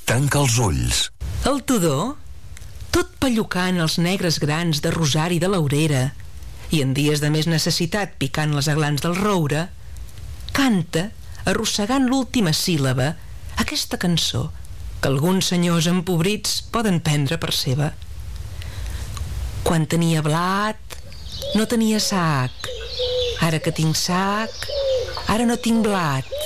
tanca els ulls. El tudó, tot pellucant els negres grans de rosari de l'aurera i en dies de més necessitat picant les aglans del roure, canta, arrossegant l'última síl·laba, aquesta cançó que alguns senyors empobrits poden prendre per seva. Quan tenia blat, no tenia sac. Ara que tinc sac, ara no tinc blat.